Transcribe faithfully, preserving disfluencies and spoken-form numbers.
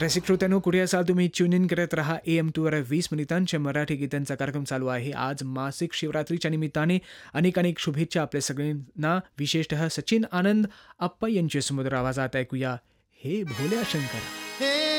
रसिक श्रोत्यानो, कुठे असाल तुम्ही, ट्यून इन करत रहा ए एम टूवर. वीस मिनिटांच्या मराठी गीतांचा कार्यक्रम चालू आहे. आज मासिक शिवरात्रीच्या निमित्ताने अनेक अनेक शुभेच्छा आपल्या सगळ्यांना. विशेषतः सचिन आनंद आप्पा यांच्या सुमधुर आवाजात ऐकूया हे भोल्या शंकर.